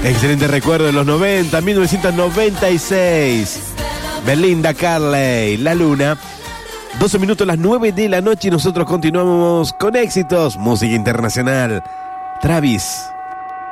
Excelente recuerdo de los 90, 1996. Belinda Carlisle, La Luna. 12 minutos, las 9 de la noche y nosotros continuamos con éxitos. Música internacional. Travis.